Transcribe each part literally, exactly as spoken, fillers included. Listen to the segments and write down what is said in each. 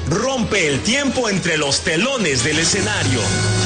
Rompe el tiempo entre los telones del escenario.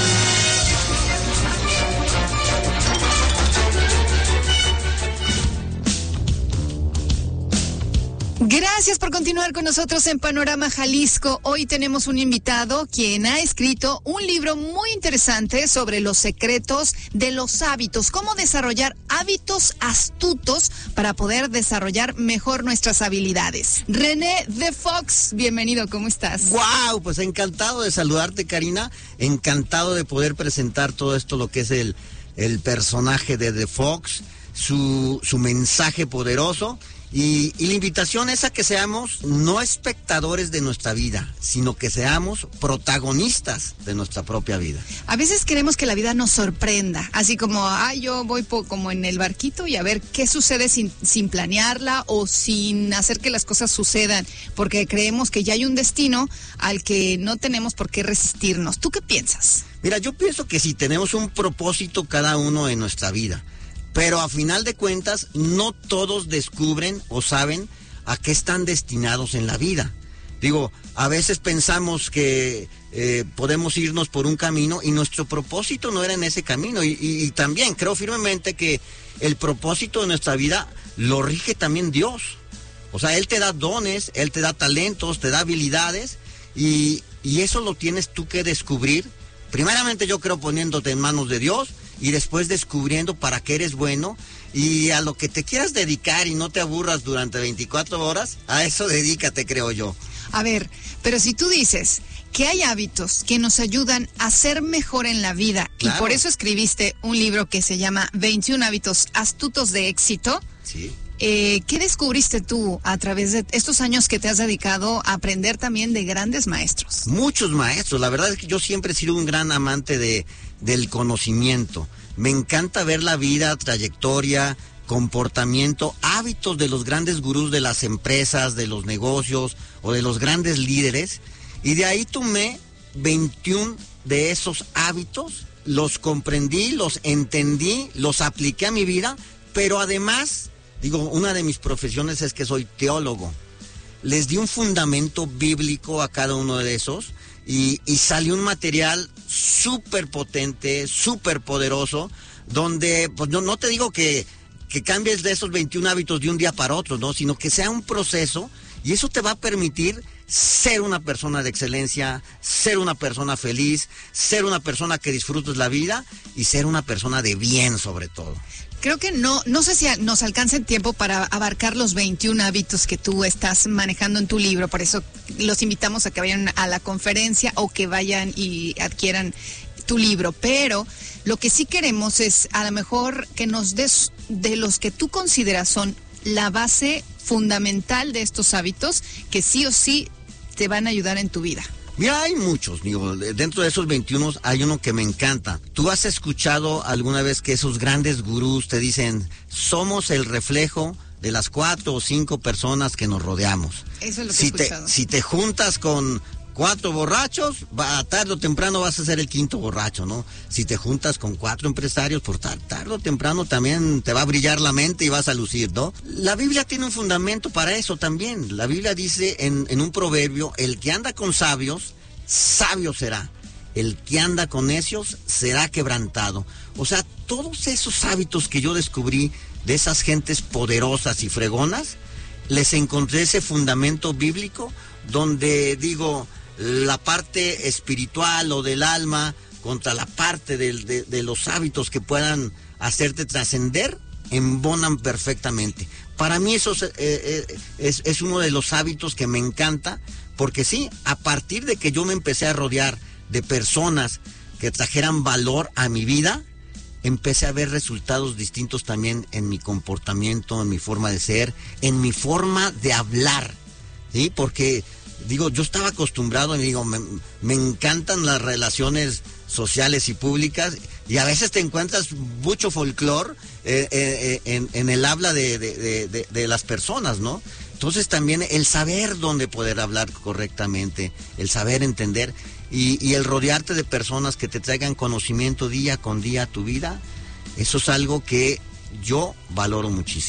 Gracias por continuar con nosotros en Panorama Jalisco. Hoy tenemos un invitado quien ha escrito un libro muy interesante sobre los secretos de los hábitos, cómo desarrollar hábitos astutos para poder desarrollar mejor nuestras habilidades. René de Fox, bienvenido, ¿cómo estás? ¡Guau! Pues encantado de saludarte, Karina, encantado de poder presentar todo esto, lo que es el, el personaje de The Fox, su, su mensaje poderoso. Y, y la invitación es a que seamos no espectadores de nuestra vida, sino que seamos protagonistas de nuestra propia vida. A veces queremos que la vida nos sorprenda, así como, ah, yo voy po- como en el barquito y a ver qué sucede sin, sin planearla o sin hacer que las cosas sucedan, porque creemos que ya hay un destino al que no tenemos por qué resistirnos. ¿Tú qué piensas? Mira, yo pienso que si tenemos un propósito cada uno en nuestra vida, pero a final de cuentas, no todos descubren o saben a qué están destinados en la vida. Digo, a veces pensamos que eh, podemos irnos por un camino y nuestro propósito no era en ese camino. Y, y, y también creo firmemente que el propósito de nuestra vida lo rige también Dios. O sea, Él te da dones, Él te da talentos, te da habilidades y, y eso lo tienes tú que descubrir. Primeramente yo creo poniéndote en manos de Dios y después descubriendo para qué eres bueno y a lo que te quieras dedicar y no te aburras durante veinticuatro horas, a eso dedícate, creo yo. A ver, pero si tú dices que hay hábitos que nos ayudan a ser mejor en la vida, claro, y por eso escribiste un libro que se llama veintiún hábitos astutos de éxito. Sí. Eh, ¿Qué descubriste tú a través de estos años que te has dedicado a aprender también de grandes maestros? Muchos maestros. La verdad es que yo siempre he sido un gran amante de, del conocimiento. Me encanta ver la vida, trayectoria, comportamiento, hábitos de los grandes gurús de las empresas, de los negocios o de los grandes líderes. Y de ahí tomé veintiún de esos hábitos, los comprendí, los entendí, los apliqué a mi vida, pero además... Digo, una de mis profesiones es que soy teólogo. Les di un fundamento bíblico a cada uno de esos y, y salió un material súper potente, súper poderoso, donde, pues no, no te digo que, que cambies de esos veintiún hábitos de un día para otro, ¿no? Sino que sea un proceso y eso te va a permitir ser una persona de excelencia, ser una persona feliz, ser una persona que disfrutes la vida y ser una persona de bien sobre todo. Creo que no, no sé si nos alcanza el tiempo para abarcar los veintiún hábitos que tú estás manejando en tu libro, por eso los invitamos a que vayan a la conferencia o que vayan y adquieran tu libro, pero lo que sí queremos es a lo mejor que nos des de los que tú consideras son la base fundamental de estos hábitos que sí o sí te van a ayudar en tu vida. Mira, hay muchos, digo, dentro de esos veintiún hay uno que me encanta. ¿Tú has escuchado alguna vez que esos grandes gurús te dicen, somos el reflejo de las cuatro o cinco personas que nos rodeamos? Eso es lo que si he escuchado. Te, si te juntas con cuatro borrachos, va, tarde o temprano vas a ser el quinto borracho, ¿no? Si te juntas con cuatro empresarios, por tar, tarde o temprano también te va a brillar la mente y vas a lucir, ¿no? La Biblia tiene un fundamento para eso también. La Biblia dice en, en un proverbio, el que anda con sabios, sabio será. El que anda con necios será quebrantado. O sea, todos esos hábitos que yo descubrí de esas gentes poderosas y fregonas, les encontré ese fundamento bíblico donde digo, la parte espiritual o del alma contra la parte de, de, de los hábitos que puedan hacerte trascender, embonan perfectamente. Para mí eso es, eh, es, es uno de los hábitos que me encanta, porque sí, a partir de que yo me empecé a rodear de personas que trajeran valor a mi vida, empecé a ver resultados distintos también en mi comportamiento, en mi forma de ser, en mi forma de hablar, ¿sí? Porque, digo, yo estaba acostumbrado, y digo, me, me encantan las relaciones sociales y públicas, y a veces te encuentras mucho folclore eh, eh, en, en el habla de, de, de, de las personas, ¿no? Entonces también el saber dónde poder hablar correctamente, el saber entender y, y el rodearte de personas que te traigan conocimiento día con día a tu vida, eso es algo que yo valoro muchísimo.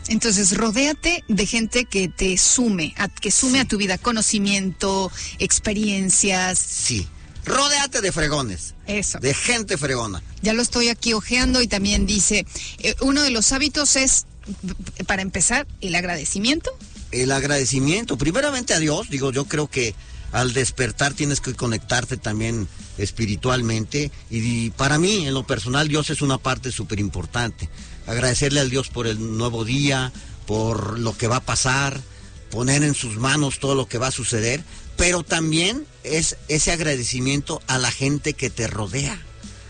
Entonces, rodéate de gente que te sume, a, que sume Sí. a tu vida conocimiento, experiencias. Sí, rodéate de fregones. Eso. De gente fregona. Ya lo estoy aquí ojeando y también dice, eh, uno de los hábitos es, para empezar, el agradecimiento. El agradecimiento, primeramente a Dios, digo, yo creo que al despertar tienes que conectarte también espiritualmente y para mí, en lo personal, Dios es una parte súper importante. Agradecerle al Dios por el nuevo día, por lo que va a pasar, poner en sus manos todo lo que va a suceder, pero también es ese agradecimiento a la gente que te rodea,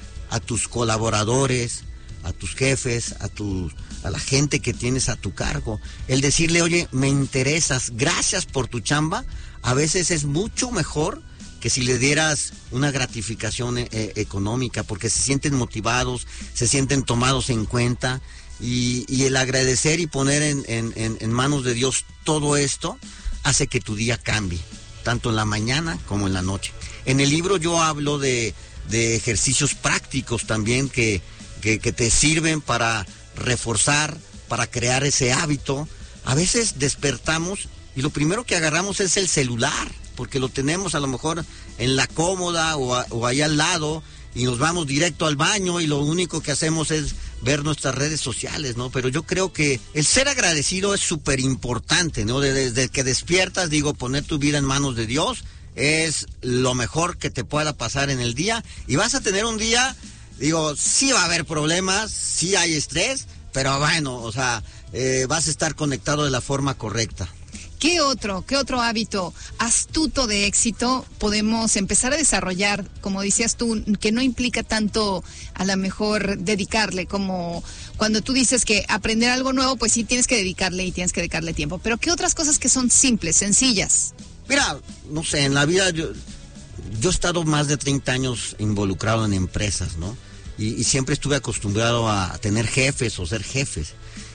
a tus colaboradores, a tus jefes, a tus, a la gente que tienes a tu cargo. El decirle, oye, me interesas, gracias por tu chamba, a veces es mucho mejor que si le dieras una gratificación eh, económica, porque se sienten motivados, se sienten tomados en cuenta, y, y el agradecer y poner en, en, en manos de Dios todo esto hace que tu día cambie, tanto en la mañana como en la noche. En el libro yo hablo de, de ejercicios prácticos también que, que, que te sirven para reforzar, para crear ese hábito. A veces despertamos y lo primero que agarramos es el celular, porque lo tenemos a lo mejor en la cómoda o, a, o ahí al lado, y nos vamos directo al baño y lo único que hacemos es ver nuestras redes sociales, ¿no? Pero yo creo que el ser agradecido es súper importante, ¿no? Desde, desde que despiertas, digo, poner tu vida en manos de Dios es lo mejor que te pueda pasar en el día, y vas a tener un día, digo, sí va a haber problemas, sí hay estrés, pero bueno, o sea, eh, vas a estar conectado de la forma correcta. ¿Qué otro, qué otro hábito astuto de éxito podemos empezar a desarrollar, como decías tú, que no implica tanto a lo mejor dedicarle, como cuando tú dices que aprender algo nuevo, pues sí tienes que dedicarle y tienes que dedicarle tiempo, pero qué otras cosas que son simples, sencillas? Mira, no sé, en la vida yo, yo he estado más de treinta años involucrado en empresas, ¿no? Y, y siempre estuve acostumbrado a tener jefes o ser jefes.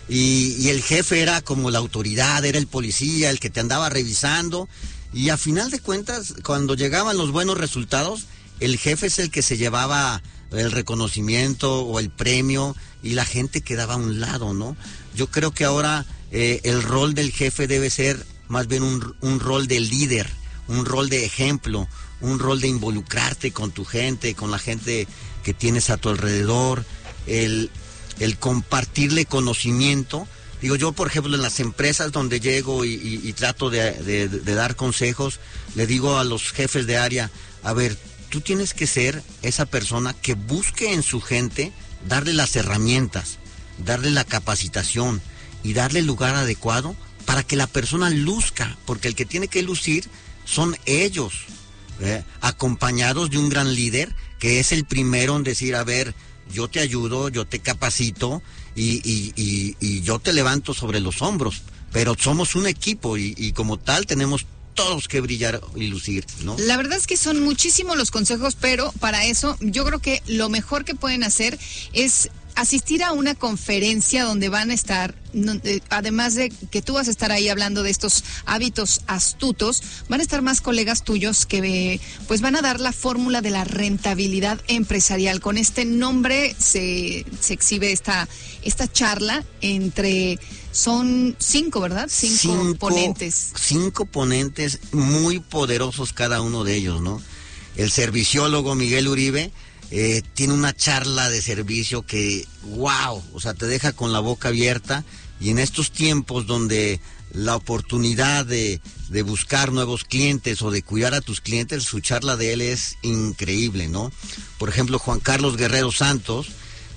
Y, y el jefe era como la autoridad, era el policía, el que te andaba revisando, y a final de cuentas, cuando llegaban los buenos resultados, el jefe es el que se llevaba el reconocimiento o el premio, y la gente quedaba a un lado, ¿no? Yo creo que ahora eh, el rol del jefe debe ser más bien un, un rol de líder, un rol de ejemplo, un rol de involucrarte con tu gente, con la gente que tienes a tu alrededor, el... el compartirle conocimiento. Digo, yo por ejemplo en las empresas donde llego y, y, y trato de, de, de dar consejos, le digo a los jefes de área, a ver, tú tienes que ser esa persona que busque en su gente darle las herramientas, darle la capacitación y darle el lugar adecuado para que la persona luzca, porque el que tiene que lucir son ellos, ¿eh? Acompañados de un gran líder que es el primero en decir, a ver, yo te ayudo, yo te capacito y, y, y, y yo te levanto sobre los hombros, pero somos un equipo y, y como tal tenemos todos que brillar y lucir, ¿no? La verdad es que son muchísimos los consejos, pero para eso yo creo que lo mejor que pueden hacer es asistir a una conferencia donde van a estar, además de que tú vas a estar ahí hablando de estos hábitos astutos, van a estar más colegas tuyos que pues van a dar la fórmula de la rentabilidad empresarial. Con este nombre se, se exhibe esta, esta charla entre, son cinco, ¿verdad? Cinco, cinco ponentes. Cinco ponentes muy poderosos cada uno de ellos, ¿no? El serviciólogo Miguel Uribe Eh, tiene una charla de servicio que, wow, o sea, te deja con la boca abierta, y en estos tiempos donde la oportunidad de, de buscar nuevos clientes o de cuidar a tus clientes, su charla de él es increíble, ¿no? Por ejemplo, Juan Carlos Guerrero Santos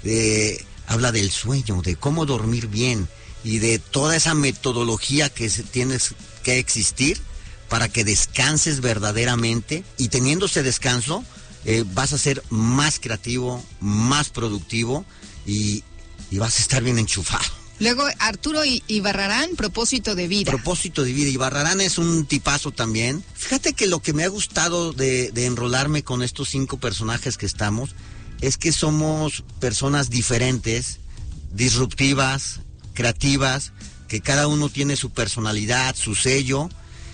eh, habla del sueño, de cómo dormir bien y de toda esa metodología que se, tienes que existir para que descanses verdaderamente, y teniendo ese descanso, Eh, vas a ser más creativo, más productivo y, y vas a estar bien enchufado. Luego Arturo Ibarrarán, propósito de vida. Propósito de vida. Ibarrarán es un tipazo también. Fíjate que lo que me ha gustado de, de enrolarme con estos cinco personajes que estamos es que somos personas diferentes, disruptivas, creativas, que cada uno tiene su personalidad, su sello,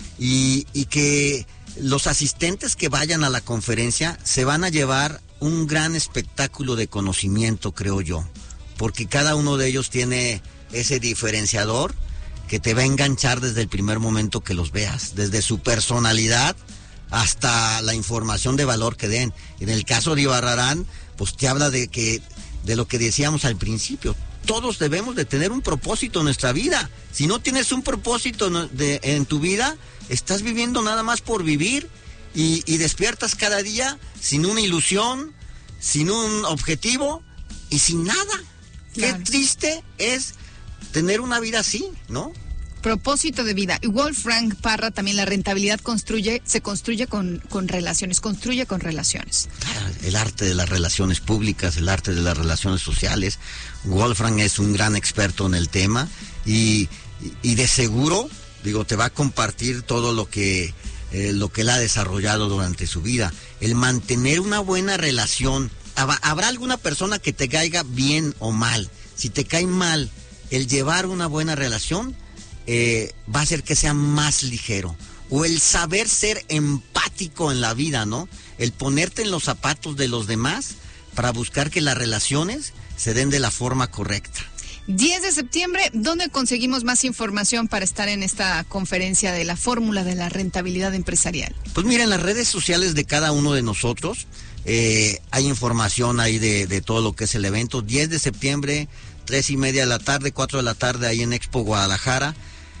y, y que los asistentes que vayan a la conferencia se van a llevar un gran espectáculo de conocimiento, creo yo, porque cada uno de ellos tiene ese diferenciador que te va a enganchar desde el primer momento que los veas, desde su personalidad hasta la información de valor que den. En el caso de Ibarrarán, pues te habla de que, de lo que decíamos al principio, todos debemos de tener un propósito en nuestra vida. Si no tienes un propósito de, en tu vida, estás viviendo nada más por vivir y, y despiertas cada día sin una ilusión, sin un objetivo y sin nada. Claro. Qué triste es tener una vida así, ¿no? Propósito de vida. Y Wolfgang Parra también, la rentabilidad construye, se construye con, con relaciones, construye con relaciones. El arte de las relaciones públicas, el arte de las relaciones sociales. Wolfgang es un gran experto en el tema y, y de seguro, digo, te va a compartir todo lo que, eh, lo que él ha desarrollado durante su vida. El mantener una buena relación. Habrá alguna persona que te caiga bien o mal. Si te cae mal, el llevar una buena relación Eh, va a hacer que sea más ligero, o el saber ser empático en la vida, ¿no? El ponerte en los zapatos de los demás para buscar que las relaciones se den de la forma correcta. diez de septiembre, ¿dónde conseguimos más información para estar en esta conferencia de la fórmula de la rentabilidad empresarial? Pues mira, en las redes sociales de cada uno de nosotros eh, hay información ahí de, de todo lo que es el evento. diez de septiembre, tres y media de la tarde, cuatro de la tarde ahí en Expo Guadalajara.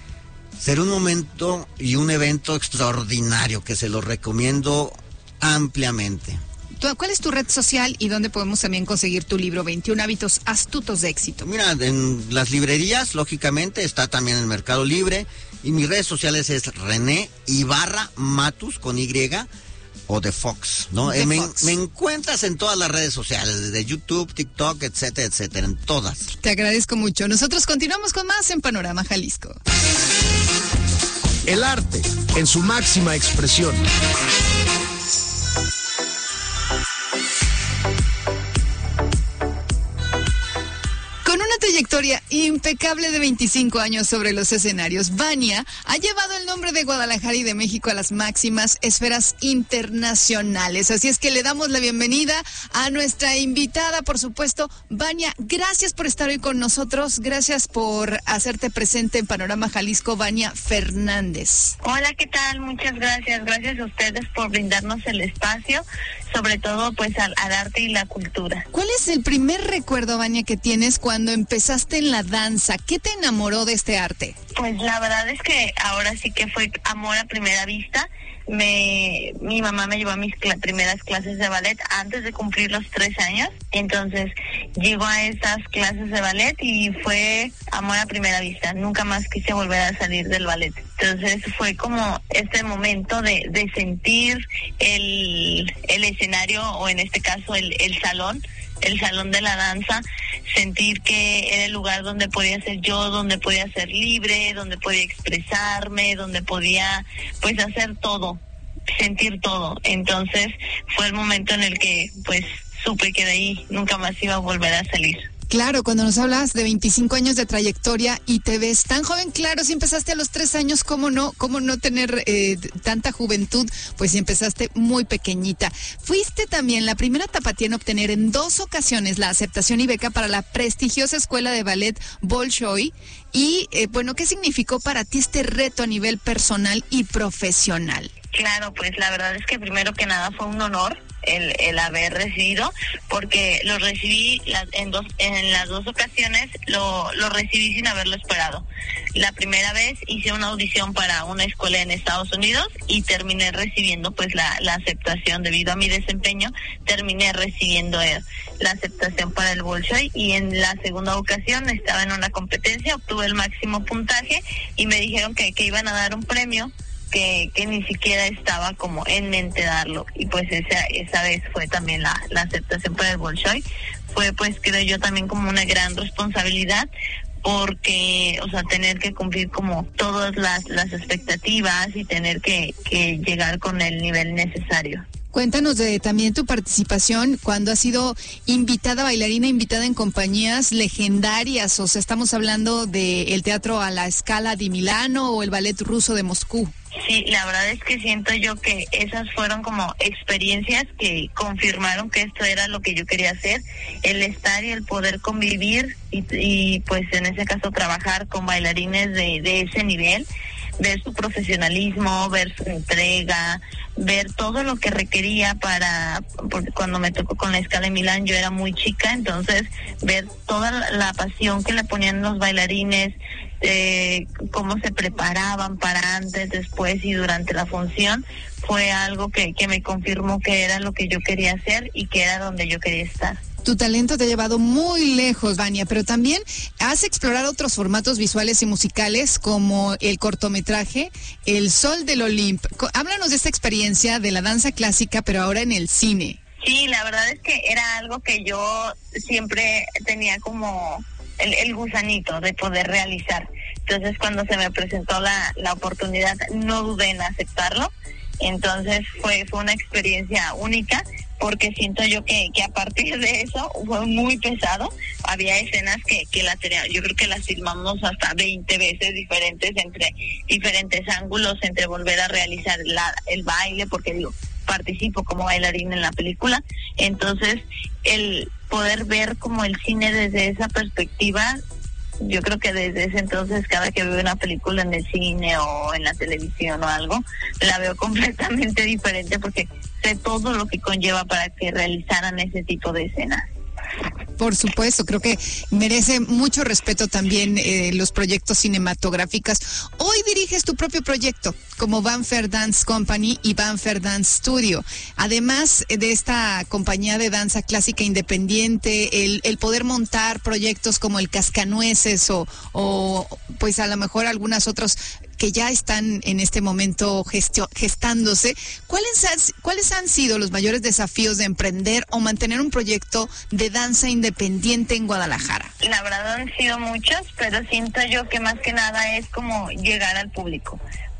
Será un momento y un evento extraordinario que se lo recomiendo ampliamente. ¿Cuál es tu red social y dónde podemos también conseguir tu libro veintiún hábitos astutos de éxito? Mira, en las librerías, lógicamente, está también en el Mercado Libre. Y mis redes sociales es René Ibarra Matus con Y o de Fox, ¿no? De eh, me, Fox. me encuentras en todas las redes sociales, desde YouTube, TikTok, etcétera, etcétera, en todas. Te agradezco mucho. Nosotros continuamos con más en Panorama Jalisco. El arte en su máxima expresión. Con una trayectoria impecable de veinticinco años sobre los escenarios, Vania ha llevado el nombre de Guadalajara y de México a las máximas esferas internacionales. Así es que le damos la bienvenida a nuestra invitada, por supuesto. Vania, gracias por estar hoy con nosotros. Gracias por hacerte presente en Panorama Jalisco, Vania Fernández. Hola, ¿qué tal? Muchas gracias. Gracias a ustedes por brindarnos el espacio, sobre todo pues al, al arte y la cultura. ¿Cuál es el primer recuerdo, Vania, que tienes cuando empezaste en la danza? ¿Qué te enamoró de este arte? Pues la verdad es que ahora sí que fue amor a primera vista. Me, mi mamá me llevó a mis cl- primeras clases de ballet antes de cumplir los tres años. Entonces llegó a esas clases de ballet y fue amor a primera vista. Nunca más quise volver a salir del ballet. Entonces fue como este momento de, de sentir el, el escenario, o en este caso el, el salón, el salón de la danza, sentir que era el lugar donde podía ser yo, donde podía ser libre, donde podía expresarme, donde podía pues hacer todo, sentir todo. Entonces fue el momento en el que pues supe que de ahí nunca más iba a volver a salir. Claro, cuando nos hablas de veinticinco años de trayectoria y te ves tan joven, claro, si empezaste a los tres años, ¿cómo no? ¿Cómo no tener eh, tanta juventud? Pues si empezaste muy pequeñita. Fuiste también la primera tapatía en obtener en dos ocasiones la aceptación y beca para la prestigiosa escuela de ballet Bolshoi. Y, eh, bueno, ¿qué significó para ti este reto a nivel personal y profesional? Claro, pues la verdad es que primero que nada fue un honor el, el haber recibido, porque lo recibí las, en dos en las dos ocasiones, lo, lo recibí sin haberlo esperado. La primera vez hice una audición para una escuela en Estados Unidos y terminé recibiendo pues la, la aceptación. Debido a mi desempeño, terminé recibiendo el, la aceptación para el Bolshoi, y en la segunda ocasión estaba en una competencia, obtuve el máximo puntaje y me dijeron que, que iban a dar un premio Que, que ni siquiera estaba como en mente darlo, y pues esa esa vez fue también la, la aceptación para el Bolshoi. Fue pues creo yo también como una gran responsabilidad, porque o sea tener que cumplir como todas las, las expectativas y tener que, que llegar con el nivel necesario. Cuéntanos de también tu participación cuando has sido invitada, bailarina invitada en compañías legendarias. O sea, estamos hablando del Teatro a la Scala di Milano o el Ballet Ruso de Moscú. Sí, la verdad es que siento yo que esas fueron como experiencias que confirmaron que esto era lo que yo quería hacer, el estar y el poder convivir y, y pues en ese caso trabajar con bailarines de, de ese nivel, ver su profesionalismo, ver su entrega, ver todo lo que requería para, porque cuando me tocó con la Scala de Milán yo era muy chica, entonces ver toda la, la pasión que le ponían los bailarines, eh, cómo se preparaban para antes, después y durante la función, fue algo que, que me confirmó que era lo que yo quería hacer y que era donde yo quería estar. Tu talento te ha llevado muy lejos, Vania, pero también has explorado otros formatos visuales y musicales como el cortometraje El Sol del Olimpo. Háblanos de esta experiencia de la danza clásica, pero ahora en el cine. Sí, la verdad es que era algo que yo siempre tenía como el, el gusanito de poder realizar. Entonces, cuando se me presentó la, la oportunidad, no dudé en aceptarlo. Entonces, fue, fue una experiencia única, porque siento yo que, que a partir de eso fue muy pesado. Había escenas que, que las tenía, yo creo que las filmamos hasta veinte veces diferentes, entre diferentes ángulos, entre volver a realizar la, el baile, porque digo, participo como bailarina en la película. Entonces, el poder ver como el cine desde esa perspectiva, yo creo que desde ese entonces cada que veo una película en el cine o en la televisión o algo, la veo completamente diferente porque sé todo lo que conlleva para que realizaran ese tipo de escenas. Por supuesto, creo que merece mucho respeto también eh, los proyectos cinematográficos. Hoy diriges tu propio proyecto como Banfer Dance Company y Banfer Dance Studio. Además de esta compañía de danza clásica independiente, el, el poder montar proyectos como el Cascanueces o, o pues a lo mejor algunas otras que ya están en este momento gestio, gestándose. ¿Cuáles han, ¿Cuáles han sido los mayores desafíos de emprender o mantener un proyecto de danza independiente en Guadalajara? La verdad han sido muchos, pero siento yo que más que nada es como llegar al público,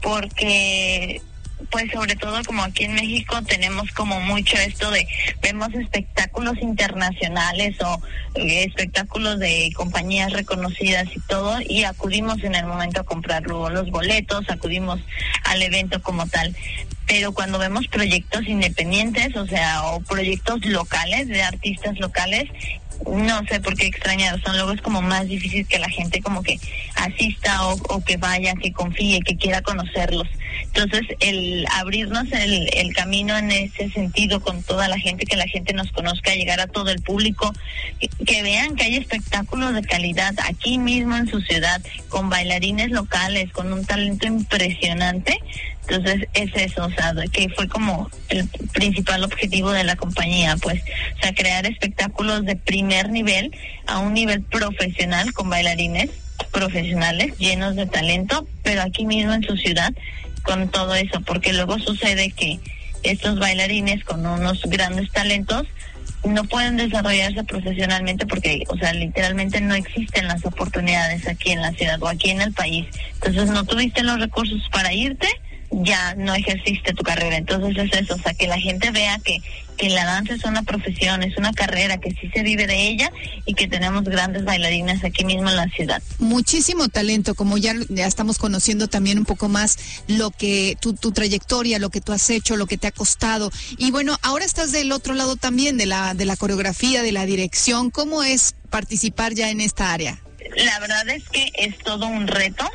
porque pues sobre todo como aquí en México tenemos como mucho esto de, vemos espectáculos internacionales o eh, espectáculos de compañías reconocidas y todo, y acudimos en el momento a comprar los boletos, acudimos al evento como tal. Pero cuando vemos proyectos independientes, o sea, o proyectos locales, de artistas locales, no sé por qué extrañar, son luego es como más difícil que la gente como que asista o, o que vaya, que confíe, que quiera conocerlos. Entonces, el abrirnos el, el camino en ese sentido con toda la gente, que la gente nos conozca, llegar a todo el público, que, que vean que hay espectáculos de calidad aquí mismo en su ciudad, con bailarines locales, con un talento impresionante. Entonces es eso, o sea, que fue como el principal objetivo de la compañía, pues, o sea, crear espectáculos de primer nivel a un nivel profesional con bailarines profesionales llenos de talento, pero aquí mismo en su ciudad, con todo eso, porque luego sucede que estos bailarines con unos grandes talentos no pueden desarrollarse profesionalmente porque, o sea, literalmente no existen las oportunidades aquí en la ciudad o aquí en el país. Entonces no tuviste los recursos para irte, ya no ejerciste tu carrera. Entonces es eso, o sea, que la gente vea que, que la danza es una profesión, es una carrera, que sí se vive de ella y que tenemos grandes bailarines aquí mismo en la ciudad. Muchísimo talento, como ya, ya estamos conociendo también un poco más lo que tu, tu trayectoria, lo que tú has hecho, lo que te ha costado. Y bueno, ahora estás del otro lado también, de la, de la coreografía, de la dirección. ¿Cómo es participar ya en esta área? La verdad es que es todo un reto,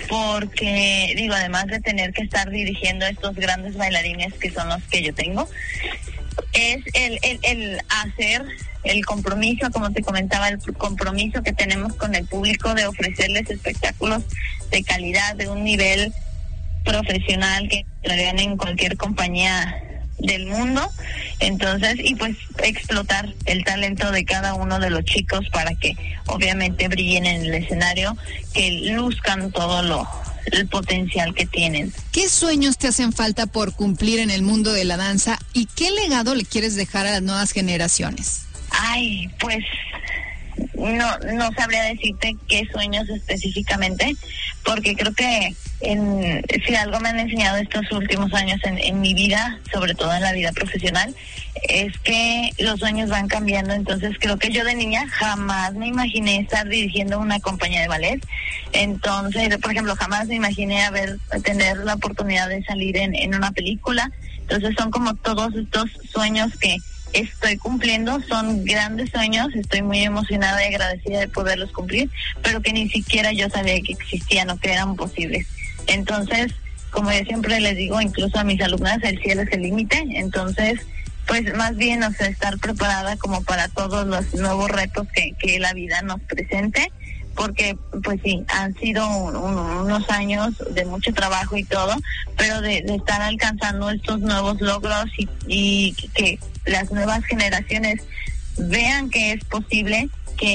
porque digo, además de tener que estar dirigiendo a estos grandes bailarines que son los que yo tengo, es el, el, el hacer el compromiso, como te comentaba, el compromiso que tenemos con el público de ofrecerles espectáculos de calidad, de un nivel profesional que traerían en cualquier compañía del mundo. Entonces, y pues explotar el talento de cada uno de los chicos para que obviamente brillen en el escenario, que luzcan todo lo el potencial que tienen. ¿Qué sueños te hacen falta por cumplir en el mundo de la danza y qué legado le quieres dejar a las nuevas generaciones? Ay, pues no no sabría decirte qué sueños específicamente, porque creo que en, si algo me han enseñado estos últimos años en, en mi vida, sobre todo en la vida profesional, es que los sueños van cambiando. Entonces creo que yo de niña jamás me imaginé estar dirigiendo una compañía de ballet. Entonces, por ejemplo, jamás me imaginé haber tener la oportunidad de salir en, en una película. Entonces son como todos estos sueños que estoy cumpliendo, son grandes sueños, estoy muy emocionada y agradecida de poderlos cumplir, pero que ni siquiera yo sabía que existían o que eran posibles. Entonces, como yo siempre les digo, incluso a mis alumnas, el cielo es el límite. Entonces, pues más bien, o sea, estar preparada como para todos los nuevos retos que, que la vida nos presente, porque pues sí, han sido un, un, unos años de mucho trabajo y todo, pero de, de estar alcanzando estos nuevos logros y, y que las nuevas generaciones vean que es posible,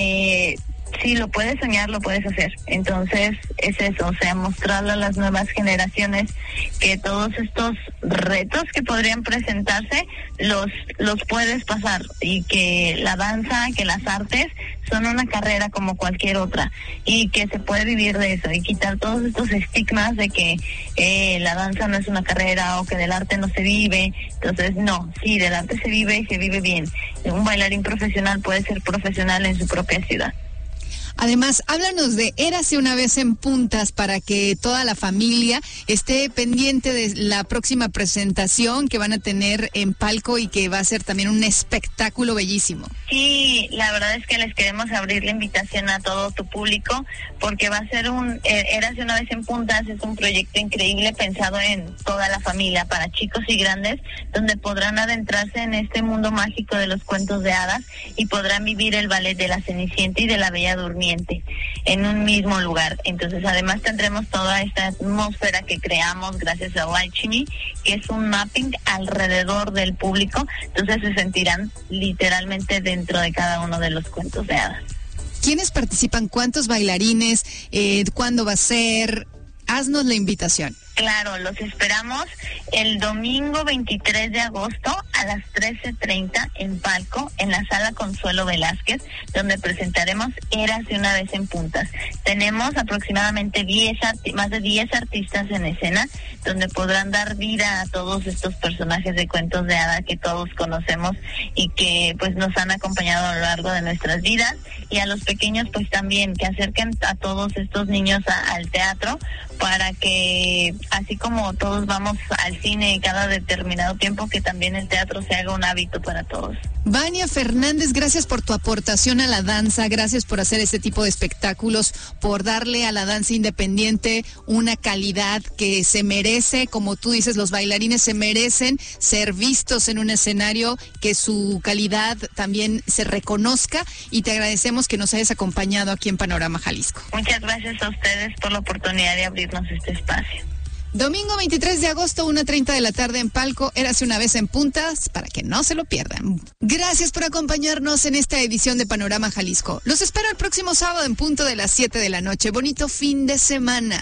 que si lo puedes soñar, lo puedes hacer. Entonces es eso, o sea, mostrarle a las nuevas generaciones que todos estos retos que podrían presentarse los los puedes pasar, y que la danza, que las artes son una carrera como cualquier otra, y que se puede vivir de eso, y quitar todos estos estigmas de que eh, la danza no es una carrera o que del arte no se vive. Entonces no, sí, del arte se vive y se vive bien. Un bailarín profesional puede ser profesional en su propia ciudad. Además, háblanos de Érase una vez en Puntas para que toda la familia esté pendiente de la próxima presentación que van a tener en Palco y que va a ser también un espectáculo bellísimo. Sí, la verdad es que les queremos abrir la invitación a todo tu público, porque va a ser un, eh, Érase una vez en Puntas es un proyecto increíble pensado en toda la familia, para chicos y grandes, donde podrán adentrarse en este mundo mágico de los cuentos de hadas y podrán vivir el ballet de la Cenicienta y de la Bella Durmiente en un mismo lugar. Entonces además tendremos toda esta atmósfera que creamos gracias a Alchemy, que es un mapping alrededor del público. Entonces se sentirán literalmente dentro de cada uno de los cuentos de hadas. ¿Quiénes participan? ¿Cuántos bailarines? Eh, ¿Cuándo va a ser? Haznos la invitación. Claro, los esperamos el domingo veintitrés de agosto a las trece treinta en Palco, en la Sala Consuelo Velázquez, donde presentaremos Érase una vez en Puntas. Tenemos aproximadamente diez arti- más de diez artistas en escena, donde podrán dar vida a todos estos personajes de cuentos de hada que todos conocemos y que pues nos han acompañado a lo largo de nuestras vidas, y a los pequeños pues también, que acerquen a todos estos niños a, al teatro, para que así como todos vamos al cine cada determinado tiempo, que también el teatro se haga un hábito para todos. Vania Fernández, gracias por tu aportación a la danza, gracias por hacer este tipo de espectáculos, por darle a la danza independiente una calidad que se merece. Como tú dices, los bailarines se merecen ser vistos en un escenario, que su calidad también se reconozca, y te agradecemos que nos hayas acompañado aquí en Panorama Jalisco. Muchas gracias a ustedes por la oportunidad de abrirnos este espacio. Domingo veintitrés de agosto, una treinta de la tarde en Palco, Érase una vez en Puntas, para que no se lo pierdan. Gracias por acompañarnos en esta edición de Panorama Jalisco. Los espero el próximo sábado en punto de las siete de la noche. Bonito fin de semana.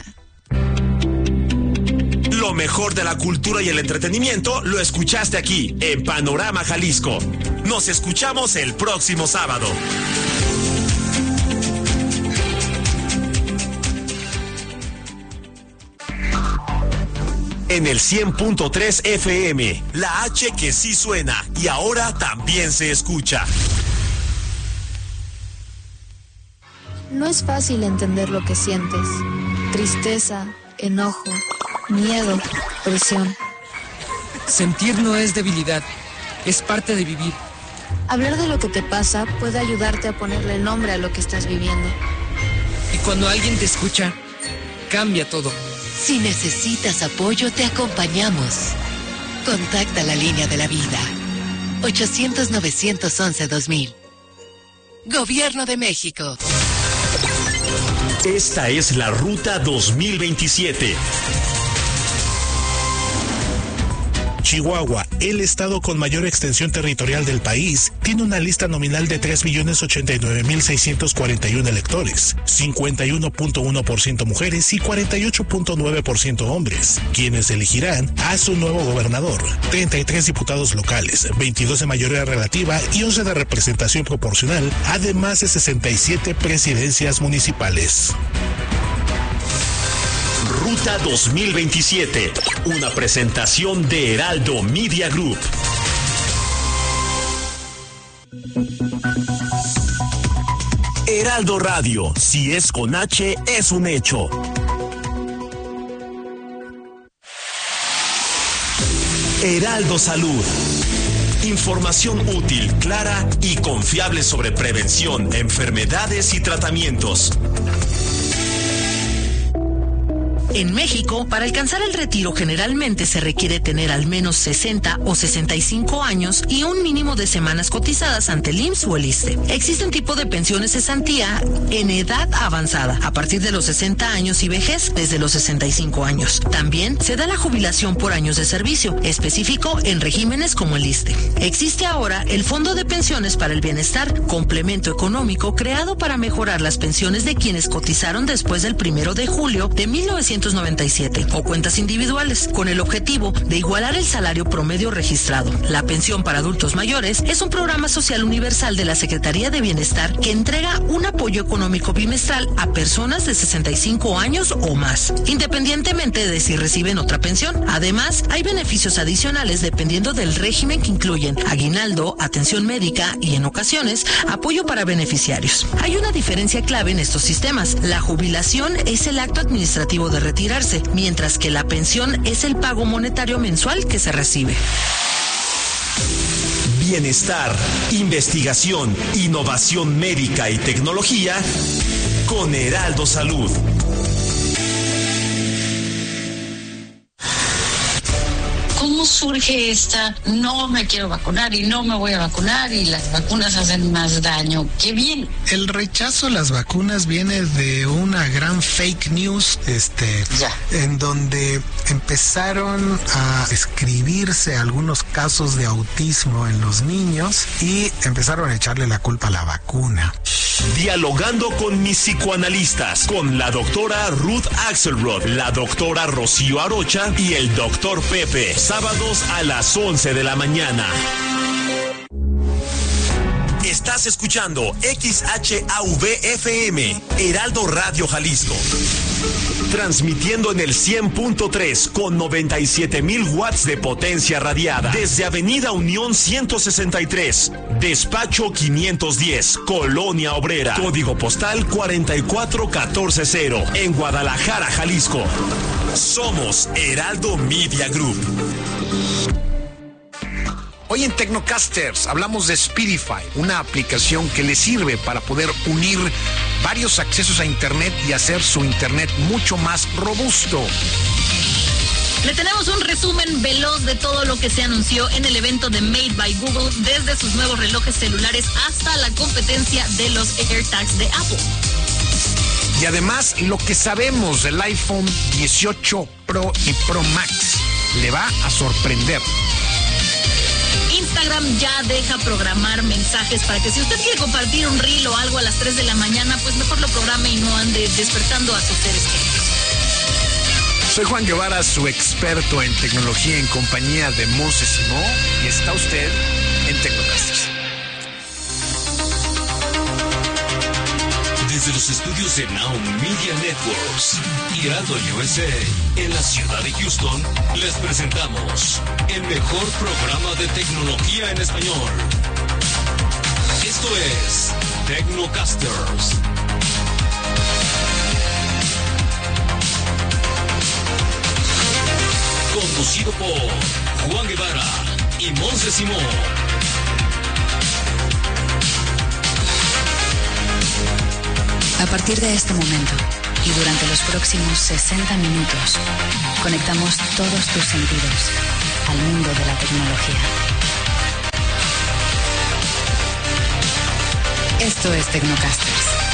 Lo mejor de la cultura y el entretenimiento lo escuchaste aquí, en Panorama Jalisco. Nos escuchamos el próximo sábado. En el cien punto tres F M, la H que sí suena y ahora también se escucha. No es fácil entender lo que sientes. Tristeza, enojo, miedo, presión. Sentir no es debilidad, es parte de vivir. Hablar de lo que te pasa puede ayudarte a ponerle nombre a lo que estás viviendo. Y cuando alguien te escucha, cambia todo. Si necesitas apoyo, te acompañamos. Contacta la línea de la vida. ochocientos, novecientos once, dos mil. Gobierno de México. Esta es la Ruta dos mil veintisiete. Chihuahua, el estado con mayor extensión territorial del país, tiene una lista nominal de tres millones ochenta y nueve mil seiscientos cuarenta y uno electores, cincuenta y uno punto uno por ciento mujeres y cuarenta y ocho punto nueve por ciento hombres, quienes elegirán a su nuevo gobernador, treinta y tres diputados locales, veintidós de mayoría relativa y once de representación proporcional, además de sesenta y siete presidencias municipales. Ruta dos mil veintisiete, una presentación de Heraldo Media Group. Heraldo Radio, si es con H, es un hecho. Heraldo Salud. Información útil, clara y confiable sobre prevención, enfermedades y tratamientos. En México, para alcanzar el retiro generalmente se requiere tener al menos sesenta o sesenta y cinco años y un mínimo de semanas cotizadas ante el I M S S o el ISSSTE. Existe un tipo de pensiones cesantía en edad avanzada, a partir de los sesenta años y vejez desde los sesenta y cinco años. También se da la jubilación por años de servicio, específico en regímenes como el ISSSTE. Existe ahora el Fondo de Pensiones para el Bienestar, complemento económico creado para mejorar las pensiones de quienes cotizaron después del primero de julio de mil novecientos noventa y siete o cuentas individuales, con el objetivo de igualar el salario promedio registrado. La pensión para adultos mayores es un programa social universal de la Secretaría de Bienestar que entrega un apoyo económico bimestral a personas de sesenta y cinco años o más, independientemente de si reciben otra pensión. Además, hay beneficios adicionales dependiendo del régimen que incluyen aguinaldo, atención médica y, en ocasiones, apoyo para beneficiarios. Hay una diferencia clave en estos sistemas. La jubilación es el acto administrativo de retirarse, mientras que la pensión es el pago monetario mensual que se recibe. Bienestar, investigación, innovación médica y tecnología con Heraldo Salud. ¿Cómo surge esta? No me quiero vacunar y no me voy a vacunar y las vacunas hacen más daño. ¡Qué bien! El rechazo a las vacunas viene de una gran fake news, este, ya. en donde empezaron a escribirse algunos casos de autismo en los niños y empezaron a echarle la culpa a la vacuna. Dialogando con mis psicoanalistas, con la doctora Ruth Axelrod, la doctora Rocío Arocha y el doctor Pepe. Sábados a las once de la mañana. Estás escuchando X H A V F M, Heraldo Radio Jalisco. Transmitiendo en el cien punto tres con noventa y siete mil watts de potencia radiada. Desde Avenida Unión ciento sesenta y tres, Despacho quinientos diez, Colonia Obrera. Código postal cuarenta y cuatro catorce cero, en Guadalajara, Jalisco. Somos Heraldo Media Group. Hoy en Tecnocasters hablamos de Speedify, una aplicación que le sirve para poder unir varios accesos a Internet y hacer su Internet mucho más robusto. Le tenemos un resumen veloz de todo lo que se anunció en el evento de Made by Google, desde sus nuevos relojes celulares hasta la competencia de los AirTags de Apple. Y además, lo que sabemos del iPhone dieciocho Pro y Pro Max le va a sorprender. Instagram ya deja programar mensajes para que si usted quiere compartir un reel o algo a las tres de la mañana, pues mejor lo programe y no ande despertando a sus seres queridos. Soy Juan Guevara, su experto en tecnología en compañía de Monse Simó, y está usted en Tecnocasters. Desde los estudios de Now Media Networks y Heraldo U S A en la ciudad de Houston, les presentamos el mejor programa de tecnología en español. Esto es Tecnocasters. Conducido por Juan Guevara y Monse Simó. A partir de este momento y durante los próximos sesenta minutos, conectamos todos tus sentidos al mundo de la tecnología. Esto es Tecnocasters.